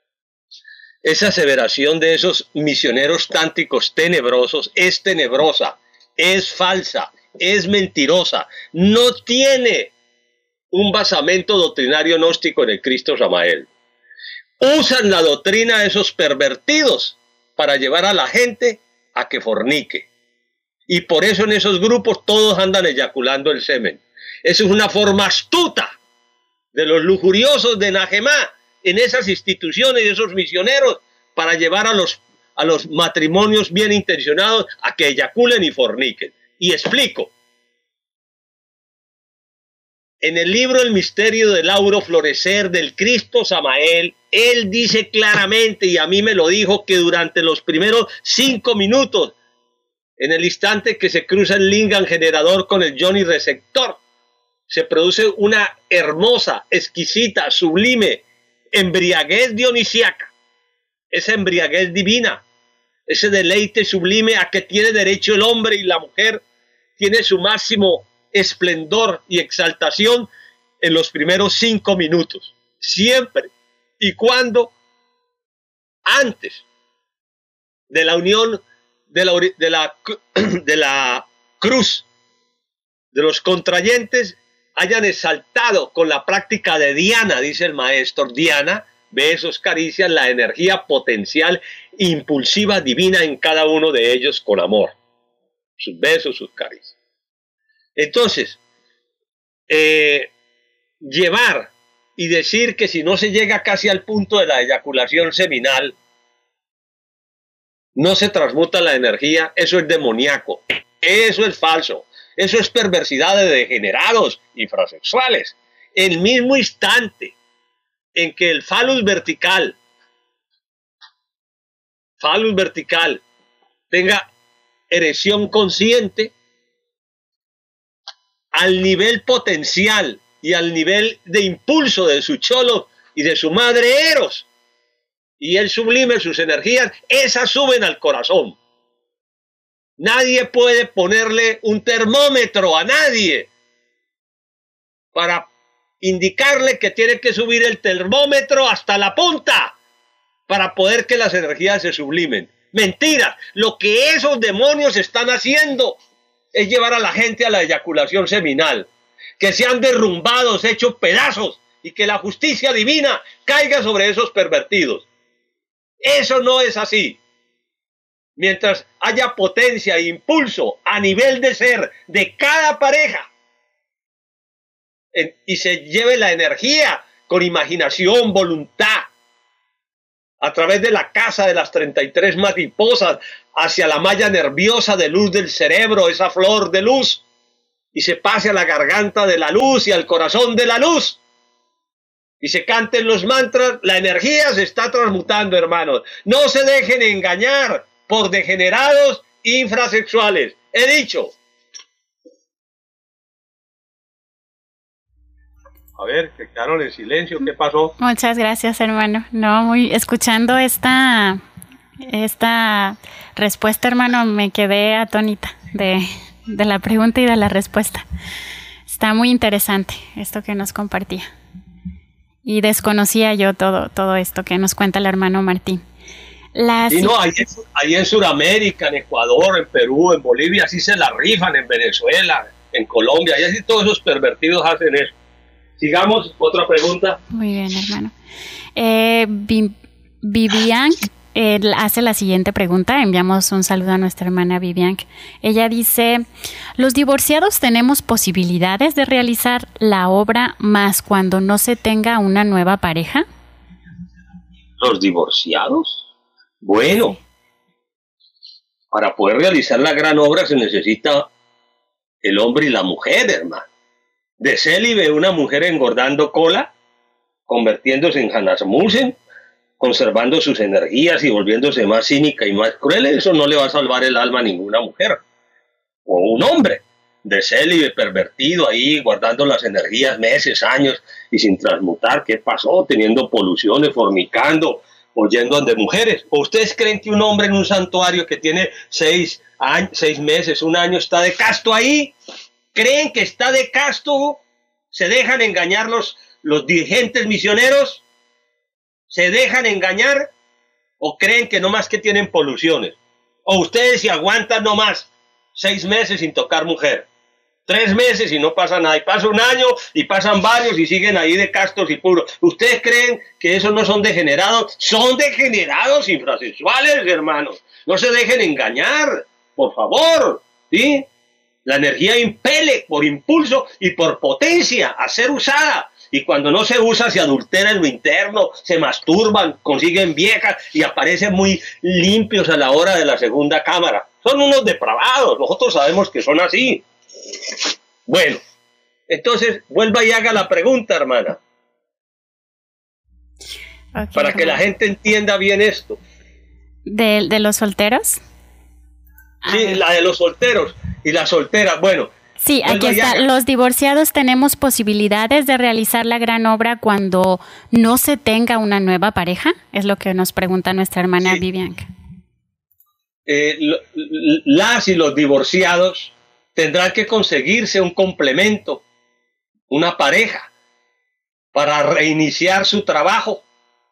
esa aseveración de esos misioneros tántricos tenebrosos, es tenebrosa, es falsa, es mentirosa, no tiene un basamento doctrinario gnóstico en el Cristo Samael. Usan la doctrina de esos pervertidos para llevar a la gente a que fornique. Y por eso en esos grupos todos andan eyaculando el semen. Eso es una forma astuta de los lujuriosos de Najemá en esas instituciones y esos misioneros para llevar a los matrimonios bien intencionados a que eyaculen y forniquen. Y explico. En el libro El misterio del auro florecer del Cristo Samael, él dice claramente, y a mí me lo dijo, que durante los primeros 5 minutos, en el instante que se cruza el lingam generador con el yoni receptor, se produce una hermosa, exquisita, sublime embriaguez dionisiaca, esa embriaguez divina, ese deleite sublime a que tiene derecho el hombre y la mujer, tiene su máximo esplendor y exaltación en los primeros 5 minutos, siempre y cuando antes de la unión de la cruz de los contrayentes hayan exaltado con la práctica de Diana, dice el maestro. Diana, besos, caricias, la energía potencial impulsiva divina en cada uno de ellos con amor, sus besos, sus caricias. Entonces, llevar y decir que si no se llega casi al punto de la eyaculación seminal, no se transmuta la energía, eso es demoníaco, eso es falso, eso es perversidad de degenerados infrasexuales. El mismo instante en que el falus vertical tenga erección consciente, al nivel potencial y al nivel de impulso de su cholo y de su madre Eros, y él sublime sus energías, esas suben al corazón. Nadie puede ponerle un termómetro a nadie para indicarle que tiene que subir el termómetro hasta la punta para poder que las energías se sublimen. Mentira, lo que esos demonios están haciendo es llevar a la gente a la eyaculación seminal, que sean derrumbados, hechos pedazos, y que la justicia divina caiga sobre esos pervertidos. Eso no es así. Mientras haya potencia e impulso a nivel de ser de cada pareja y se lleve la energía con imaginación, voluntad, a través de la casa de las 33 mariposas, hacia la malla nerviosa de luz del cerebro, esa flor de luz, y se pase a la garganta de la luz y al corazón de la luz, y se canten los mantras, la energía se está transmutando, hermanos. No se dejen engañar por degenerados infrasexuales. He dicho. A ver, que quedaron en silencio, ¿qué pasó? Muchas gracias, hermano. No, muy escuchando esta respuesta, hermano, me quedé atónita de la pregunta y de la respuesta. Está muy interesante esto que nos compartía. Y desconocía yo todo esto que nos cuenta el hermano Martín. Y no, ahí en Sudamérica, en Ecuador, en Perú, en Bolivia, así se la rifan, en Venezuela, en Colombia, y así todos esos pervertidos hacen eso. Sigamos, otra pregunta. Muy bien, hermano. Vivian hace la siguiente pregunta. Enviamos un saludo a nuestra hermana Vivian. Ella dice, ¿los divorciados tenemos posibilidades de realizar la obra más cuando no se tenga una nueva pareja? ¿Los divorciados? Bueno, para poder realizar la gran obra se necesita el hombre y la mujer, hermano. De célibe, una mujer engordando cola, convirtiéndose en Hanna Rasmussen, conservando sus energías y volviéndose más cínica y más cruel, eso no le va a salvar el alma a ninguna mujer. O un hombre de célibe, pervertido ahí, guardando las energías meses, años y sin transmutar. ¿Qué pasó? Teniendo poluciones, fornicando, oyendo de mujeres. ¿O ustedes creen que un hombre en un santuario que tiene 6 meses, un año, está de casto ahí? ¿Creen que está de casto? ¿Se dejan engañar los dirigentes misioneros? ¿Se dejan engañar? ¿O creen que no más que tienen poluciones? ¿O ustedes si aguantan no más 6 meses sin tocar mujer? 3 meses y no pasa nada, y pasa un año y pasan varios y siguen ahí de castos y puros. ¿Ustedes creen que esos no son degenerados? Son degenerados infrasexuales, hermanos. No se dejen engañar, por favor, ¿sí? La energía impele por impulso y por potencia a ser usada. Y cuando no se usa, se adultera en lo interno, se masturban, consiguen viejas y aparecen muy limpios a la hora de la segunda cámara. Son unos depravados, nosotros sabemos que son así. Bueno, entonces vuelva y haga la pregunta, hermana. Okay, para que la gente entienda bien esto. ¿De los solteros? Sí, la de los solteros y las solteras. Bueno. Sí, aquí está. Los divorciados tenemos posibilidades de realizar la gran obra cuando no se tenga una nueva pareja. Es lo que nos pregunta nuestra hermana Vivian. Las y los divorciados tendrán que conseguirse un complemento, una pareja, para reiniciar su trabajo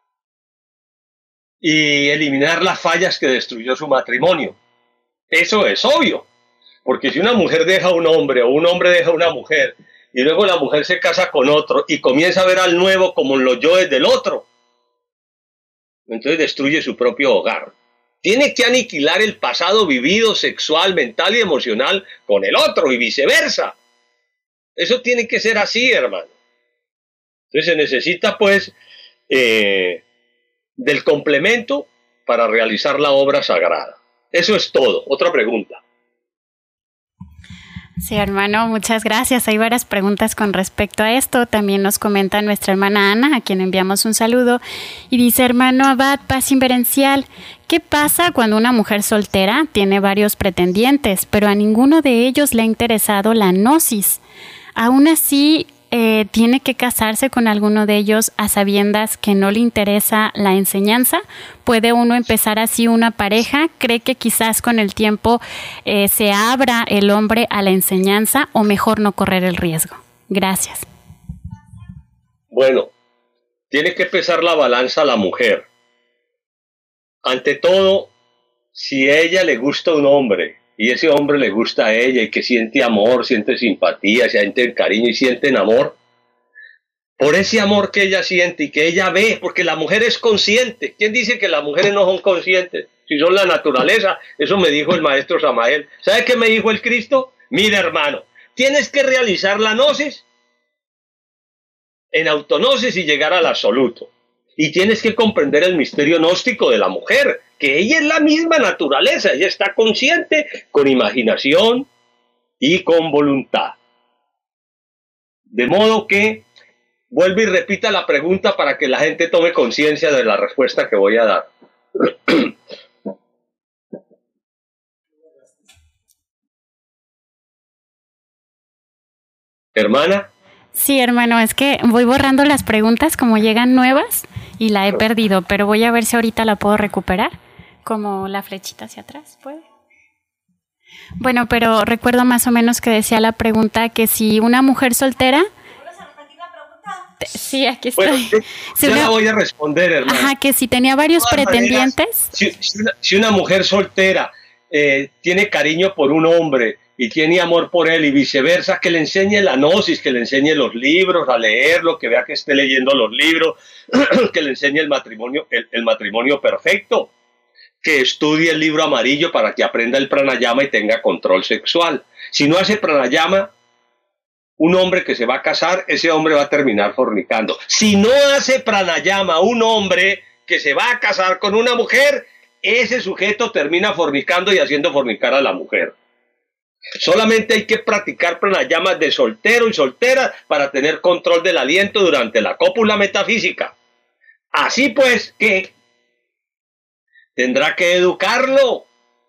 y eliminar las fallas que destruyó su matrimonio. Eso es obvio, porque si una mujer deja a un hombre o un hombre deja a una mujer y luego la mujer se casa con otro y comienza a ver al nuevo como los yoes del otro, entonces destruye su propio hogar. Tiene que aniquilar el pasado vivido sexual, mental y emocional con el otro y viceversa. Eso tiene que ser así, hermano. Entonces se necesita pues del complemento para realizar la obra sagrada. Eso es todo. Otra pregunta. Sí, hermano, muchas gracias. Hay varias preguntas con respecto a esto. También nos comenta nuestra hermana Ana, a quien enviamos un saludo, y dice: hermano Abad, paz inverencial, ¿qué pasa cuando una mujer soltera tiene varios pretendientes, pero a ninguno de ellos le ha interesado la gnosis? Aún así, ¿tiene que casarse con alguno de ellos a sabiendas que no le interesa la enseñanza? ¿Puede uno empezar así una pareja? ¿Cree que quizás con el tiempo se abra el hombre a la enseñanza, o mejor no correr el riesgo? Gracias. Bueno, tiene que pesar la balanza a la mujer. Ante todo, si a ella le gusta un hombre y ese hombre le gusta a ella y que siente amor, siente simpatía, siente cariño y siente amor, por ese amor que ella siente y que ella ve, porque la mujer es consciente. ¿Quién dice que las mujeres no son conscientes? Si son la naturaleza. Eso me dijo el maestro Samael. ¿Sabe qué me dijo el Cristo? Mira, hermano, tienes que realizar la gnosis en autognosis y llegar al absoluto. Y tienes que comprender el misterio gnóstico de la mujer, que ella es la misma naturaleza, ella está consciente con imaginación y con voluntad. De modo que vuelve y repita la pregunta para que la gente tome conciencia de la respuesta que voy a dar. Hermana. Sí, hermano, es que voy borrando las preguntas como llegan nuevas y la he perdido, pero voy a ver si ahorita la puedo recuperar, como la flechita hacia atrás, ¿puede? Bueno, pero recuerdo más o menos que decía la pregunta que si una mujer soltera... ¿Puedes repetir la pregunta? Sí, aquí estoy. Bueno, yo la voy a responder, hermano. Ajá, que si tenía varios pretendientes. Si una mujer soltera tiene cariño por un hombre y tiene amor por él y viceversa, que le enseñe la gnosis, que le enseñe los libros, a leerlo, que vea que esté leyendo los libros, que le enseñe el matrimonio perfecto, que estudie el libro amarillo para que aprenda el pranayama y tenga control sexual. Si no hace pranayama, un hombre que se va a casar, ese hombre va a terminar fornicando. Si no hace pranayama un hombre que se va a casar con una mujer, ese sujeto termina fornicando y haciendo fornicar a la mujer. Solamente hay que practicar pranayamas de soltero y soltera para tener control del aliento durante la cópula metafísica. Así pues que tendrá que educarlo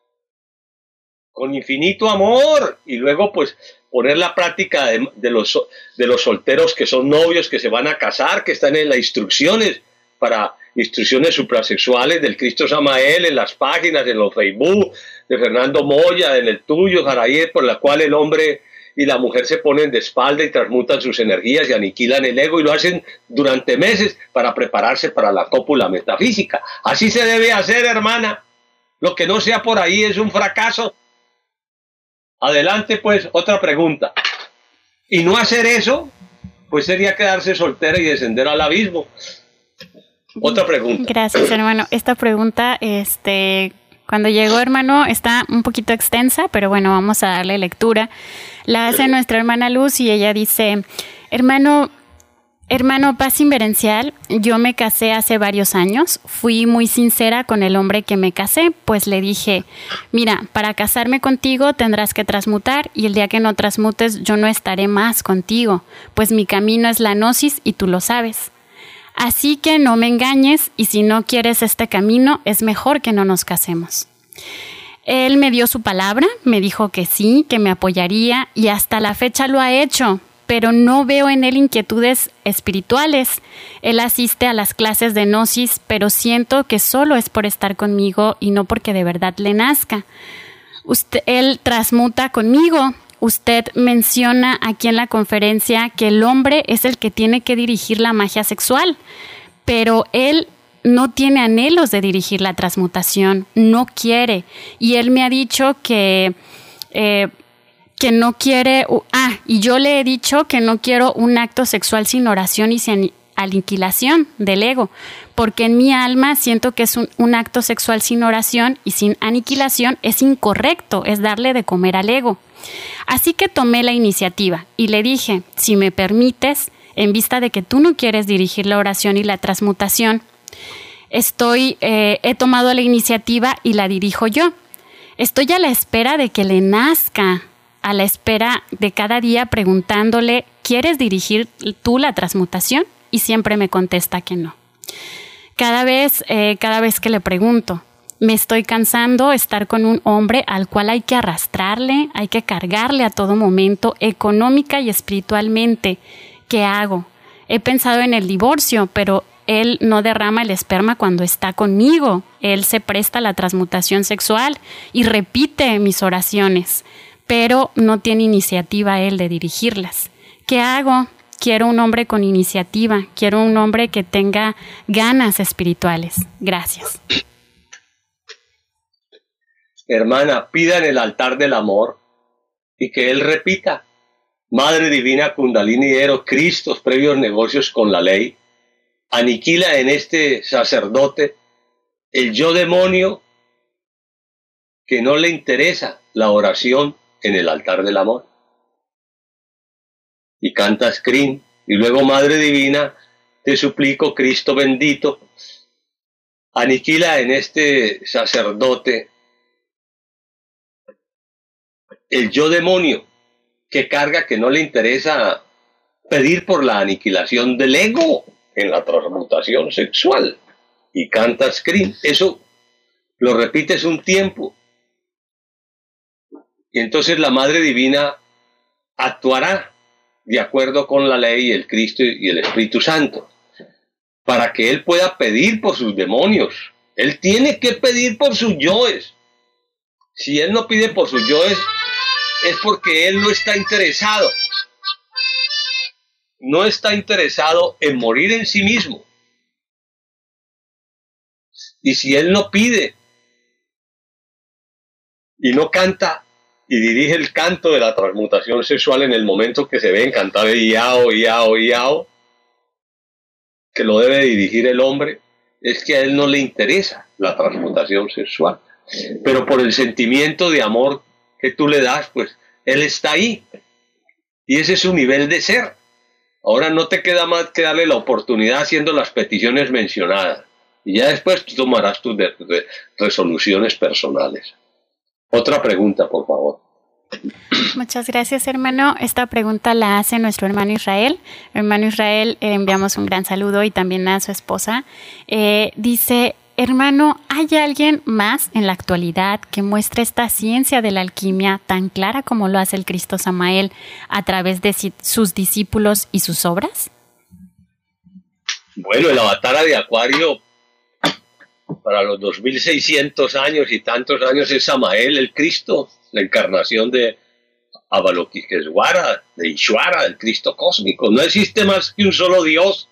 con infinito amor y luego pues poner la práctica de los solteros que son novios, que se van a casar, que están en las instrucciones para instrucciones suprasexuales del Cristo Samael, en las páginas, en los Facebook de Fernando Moya, en el tuyo, Jaraí, por la cual el hombre y la mujer se ponen de espalda y transmutan sus energías y aniquilan el ego, y lo hacen durante meses para prepararse para la cópula metafísica. Así se debe hacer, hermana. Lo que no sea por ahí es un fracaso. Adelante, pues, otra pregunta. Y no hacer eso, pues sería quedarse soltera y descender al abismo. Otra pregunta. Gracias, hermano. Esta pregunta, cuando llegó, hermano, está un poquito extensa, pero bueno, vamos a darle lectura. La hace nuestra hermana Luz y ella dice: Hermano, paz inverencial, yo me casé hace varios años. Fui muy sincera con el hombre que me casé, pues le dije: mira, para casarme contigo tendrás que transmutar, y el día que no transmutes yo no estaré más contigo, pues mi camino es la gnosis y tú lo sabes. Así que no me engañes, y si no quieres este camino, es mejor que no nos casemos. Él me dio su palabra, me dijo que sí, que me apoyaría, y hasta la fecha lo ha hecho, pero no veo en él inquietudes espirituales. Él asiste a las clases de gnosis, pero siento que solo es por estar conmigo y no porque de verdad le nazca. Él transmuta conmigo. Usted menciona aquí en la conferencia que el hombre es el que tiene que dirigir la magia sexual, pero él no tiene anhelos de dirigir la transmutación, no quiere. Y él me ha dicho que no quiere... y yo le he dicho que no quiero un acto sexual sin oración y sin aniquilación del ego, porque en mi alma siento que es un acto sexual sin oración y sin aniquilación es incorrecto, es darle de comer al ego. Así que tomé la iniciativa y le dije: si me permites, en vista de que tú no quieres dirigir la oración y la transmutación, he tomado la iniciativa y la dirijo yo. Estoy a la espera de que le nazca, a la espera de cada día preguntándole: ¿quieres dirigir tú la transmutación? Y siempre me contesta que no. Cada vez que le pregunto, me estoy cansando de estar con un hombre al cual hay que arrastrarle, hay que cargarle a todo momento, económica y espiritualmente. ¿Qué hago? He pensado en el divorcio, pero él no derrama el esperma cuando está conmigo. Él se presta a la transmutación sexual y repite mis oraciones, pero no tiene iniciativa él de dirigirlas. ¿Qué hago? Quiero un hombre con iniciativa, quiero un hombre que tenga ganas espirituales. Gracias. Hermana, pida en el altar del amor y que él repita: Madre Divina Kundalini Eros, Cristos previos negocios con la ley, aniquila en este sacerdote el yo demonio que no le interesa la oración en el altar del amor. Y canta Screen Y luego, Madre Divina, te suplico, Cristo bendito, aniquila en este sacerdote el yo demonio que carga, que no le interesa pedir por la aniquilación del ego en la transmutación sexual. Y cantas Crin. Eso lo repites un tiempo. Y entonces la Madre Divina actuará de acuerdo con la ley, el Cristo y el Espíritu Santo, para que él pueda pedir por sus demonios. Él tiene que pedir por sus yoes. Si él no pide por sus yoes, es porque él no está interesado. No está interesado en morir en sí mismo. Y si él no pide y no canta y dirige el canto de la transmutación sexual en el momento que se ve en cantar el yao, yao, yao, que lo debe dirigir el hombre, es que a él no le interesa la transmutación sexual. Pero por el sentimiento de amor que tú le das, pues él está ahí. Y ese es su nivel de ser. Ahora no te queda más que darle la oportunidad haciendo las peticiones mencionadas. Y ya después tú tomarás tus resoluciones personales. Otra pregunta, por favor. Muchas gracias, hermano. Esta pregunta la hace nuestro hermano Israel. Hermano Israel, enviamos un gran saludo y también a su esposa. Dice: hermano, ¿hay alguien más en la actualidad que muestre esta ciencia de la alquimia tan clara como lo hace el Cristo Samael a través de sus discípulos y sus obras? Bueno, el avatar de Acuario para los 2600 años y tantos años es Samael, el Cristo, la encarnación de Avalokiteshvara, de Ishvara, el Cristo cósmico. No existe más que un solo Dios.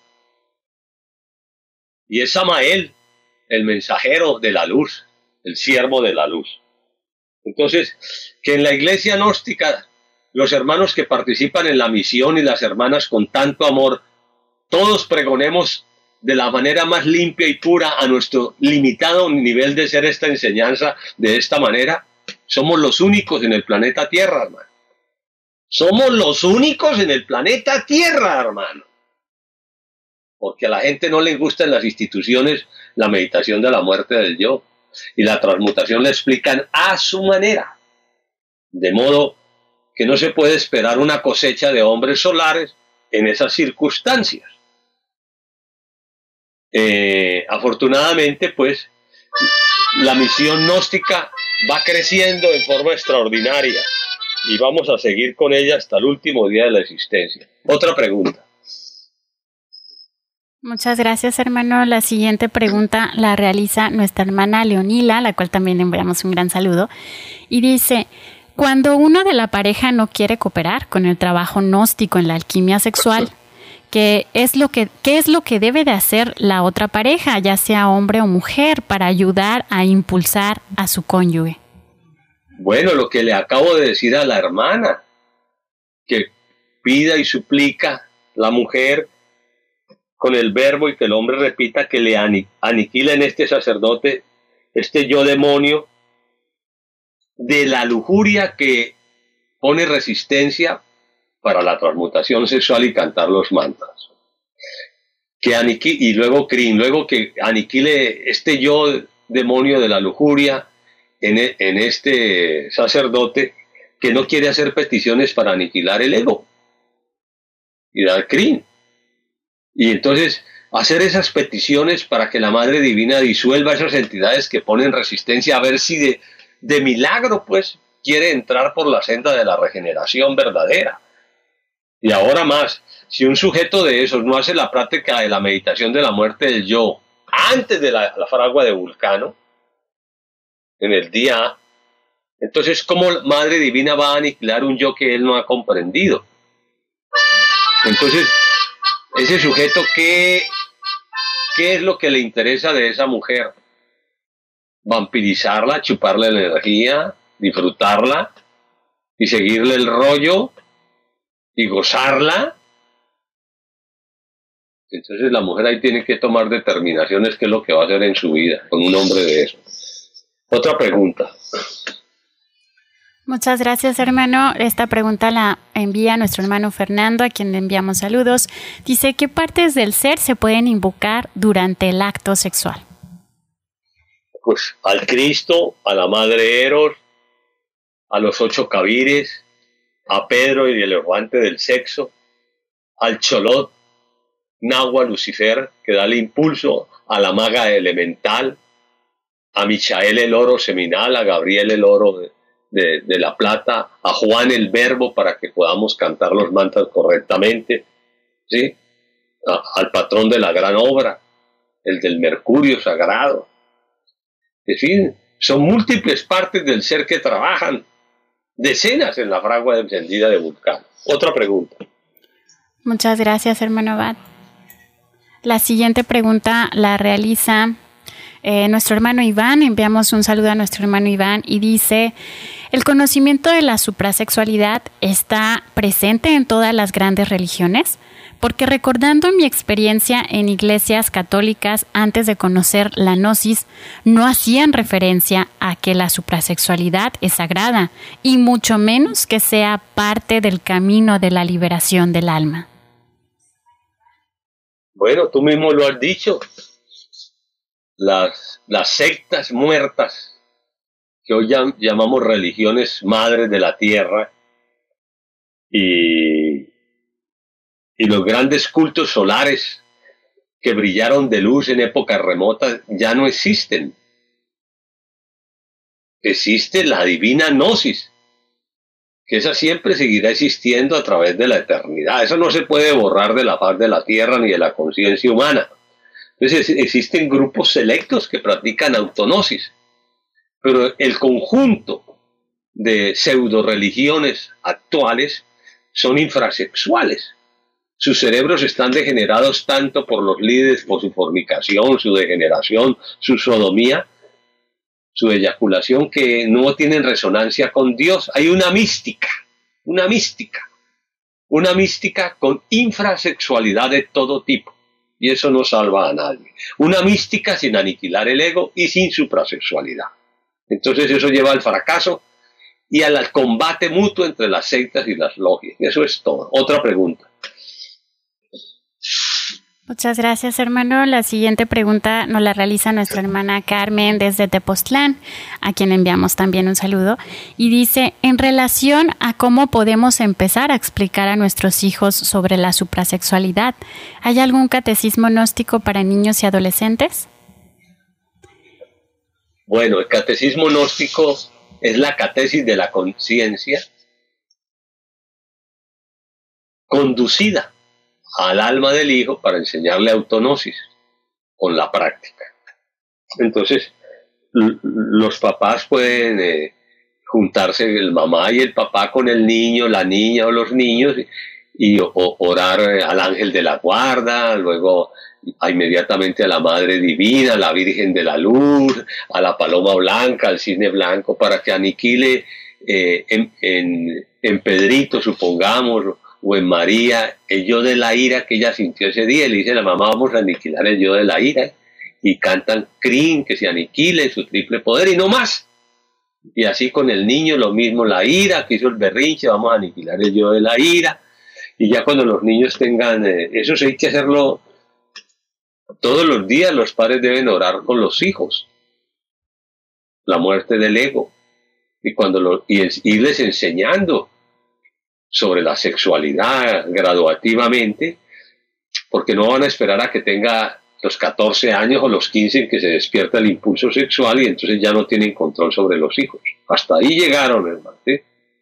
Y es Samael, el mensajero de la luz, el siervo de la luz. Entonces, que en la iglesia gnóstica, los hermanos que participan en la misión y las hermanas con tanto amor, todos pregonemos de la manera más limpia y pura a nuestro limitado nivel de ser esta enseñanza de esta manera. Somos los únicos en el planeta Tierra, hermano. Somos los únicos en el planeta Tierra, hermano. Porque a la gente no le gusta en las instituciones la meditación de la muerte del yo. Y la transmutación la explican a su manera. De modo que no se puede esperar una cosecha de hombres solares en esas circunstancias. Afortunadamente, pues, la misión gnóstica va creciendo en forma extraordinaria y vamos a seguir con ella hasta el último día de la existencia. Otra pregunta. Muchas gracias, hermano. La siguiente pregunta la realiza nuestra hermana Leonila, a la cual también enviamos un gran saludo, y dice: cuando uno de la pareja no quiere cooperar con el trabajo gnóstico en la alquimia sexual, ¿qué es lo que debe de hacer la otra pareja, ya sea hombre o mujer, para ayudar a impulsar a su cónyuge? Bueno, lo que le acabo de decir a la hermana, que pida y suplica la mujer con el verbo y que el hombre repita, que le aniquila en este sacerdote este yo demonio de la lujuria que pone resistencia para la transmutación sexual y cantar los mantras. Y luego que aniquile este yo demonio de la lujuria en este sacerdote que no quiere hacer peticiones para aniquilar el ego y dar Crin. Y entonces hacer esas peticiones para que la Madre Divina disuelva esas entidades que ponen resistencia, a ver si de milagro pues quiere entrar por la senda de la regeneración verdadera. Y ahora más, si un sujeto de esos no hace la práctica de la meditación de la muerte del yo antes de la fragua de Vulcano, en el día A, entonces ¿cómo la Madre Divina va a aniquilar un yo que él no ha comprendido? Entonces, ese sujeto, ¿qué es lo que le interesa de esa mujer? Vampirizarla, chuparle la energía, disfrutarla y seguirle el rollo y gozarla. Entonces la mujer ahí tiene que tomar determinaciones, qué es lo que va a hacer en su vida con un hombre de eso. Otra pregunta. Muchas gracias, hermano. Esta pregunta la envía nuestro hermano Fernando, a quien le enviamos saludos. Dice, ¿qué partes del ser se pueden invocar durante el acto sexual? Pues al Cristo, a la Madre Eros, a los 8 cabires, a Pedro y el elefante del sexo, al Cholot, Nahua Lucifer, que da el impulso, a la maga elemental, a Michael el oro seminal, a Gabriel el oro de la plata, a Juan el verbo para que podamos cantar los mantras correctamente, ¿sí? Al patrón de la gran obra, el del mercurio sagrado. En fin, son múltiples partes del ser que trabajan, decenas en la fragua encendida de Vulcano. Otra pregunta. Muchas gracias, hermano Abad. La siguiente pregunta la realiza nuestro hermano Iván. Enviamos un saludo a nuestro hermano Iván y dice, ¿el conocimiento de la suprasexualidad está presente en todas las grandes religiones? Porque recordando mi experiencia en iglesias católicas antes de conocer la gnosis, no hacían referencia a que la suprasexualidad es sagrada y mucho menos que sea parte del camino de la liberación del alma. Bueno, tú mismo lo has dicho. Las sectas muertas, que hoy llamamos religiones madres de la tierra, y los grandes cultos solares que brillaron de luz en épocas remotas ya no existen. Existe la divina gnosis, que esa siempre seguirá existiendo a través de la eternidad. Eso no se puede borrar de la faz de la tierra ni de la conciencia humana. Entonces existen grupos selectos que practican autognosis, pero el conjunto de pseudo religiones actuales son infrasexuales. Sus cerebros están degenerados tanto por los líderes, por su fornicación, su degeneración, su sodomía, su eyaculación, que no tienen resonancia con Dios. Hay una mística con infrasexualidad de todo tipo. Y eso no salva a nadie. Una mística sin aniquilar el ego y sin suprasexualidad. Entonces eso lleva al fracaso y al combate mutuo entre las sectas y las logias. Eso es todo. Otra pregunta. Muchas gracias, hermano. La siguiente pregunta nos la realiza nuestra hermana Carmen desde Tepoztlán, a quien enviamos también un saludo, y dice, en relación a cómo podemos empezar a explicar a nuestros hijos sobre la suprasexualidad, ¿hay algún catecismo gnóstico para niños y adolescentes? Bueno, el catecismo gnóstico es la catesis de la conciencia conducida al alma del hijo para enseñarle autognosis con la práctica. Entonces, los papás pueden juntarse, el mamá y el papá con el niño, la niña o los niños, y orar al ángel de la guarda, luego inmediatamente a la Madre Divina, a la Virgen de la Luz, a la Paloma Blanca, al Cisne Blanco, para que aniquile en Pedrito, supongamos, o en María, el yo de la ira que ella sintió ese día. Le dice a la mamá, vamos a aniquilar el yo de la ira, y cantan Crin, que se aniquile su triple poder, y no más. Y así con el niño lo mismo, la ira, que hizo el berrinche, vamos a aniquilar el yo de la ira. Y ya cuando los niños tengan, eso sí hay que hacerlo todos los días. Los padres deben orar con los hijos, la muerte del ego, y irles enseñando sobre la sexualidad graduativamente, porque no van a esperar a que tenga los 14 años o los 15 en que se despierta el impulso sexual y entonces ya no tienen control sobre los hijos. Hasta ahí llegaron, hermano, ¿sí?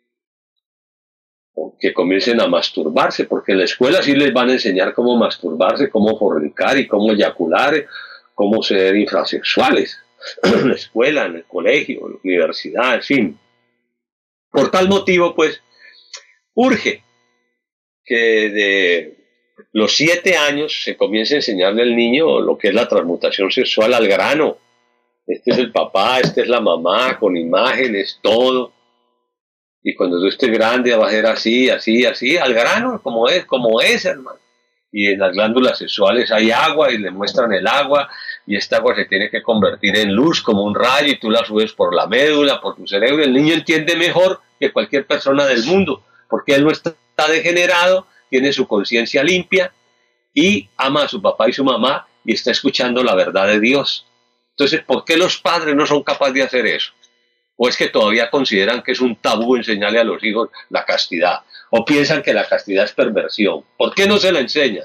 Que comiencen a masturbarse, porque en la escuela sí les van a enseñar cómo masturbarse, cómo fornicar y cómo eyacular, cómo ser infrasexuales, en la escuela, en el colegio, en la universidad, en fin. Por tal motivo, pues, urge que de los 7 años se comience a enseñarle al niño lo que es la transmutación sexual al grano. Este es el papá, esta es la mamá, con imágenes, todo. Y cuando tú estés grande va a ser así, así, así, al grano, como es, hermano. Y en las glándulas sexuales hay agua y le muestran el agua, y esta agua se tiene que convertir en luz como un rayo y tú la subes por la médula, por tu cerebro. El niño entiende mejor que cualquier persona del mundo, porque él no está degenerado, tiene su conciencia limpia y ama a su papá y su mamá y está escuchando la verdad de Dios. Entonces, ¿por qué los padres no son capaces de hacer eso? ¿O es que todavía consideran que es un tabú enseñarle a los hijos la castidad? ¿O piensan que la castidad es perversión? ¿Por qué no se la enseñan?